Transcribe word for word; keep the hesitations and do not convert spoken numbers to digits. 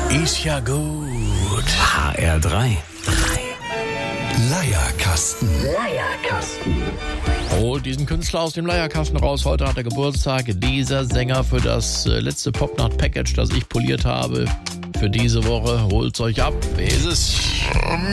Ist ja gut. H R drei. Leierkasten. Leierkasten. Holt diesen Künstler aus dem Leierkasten raus. Heute hat er Geburtstag. Dieser Sänger für das äh, letzte Popnacht-Package, das ich poliert habe. Für diese Woche holt's euch ab. Wer ist es?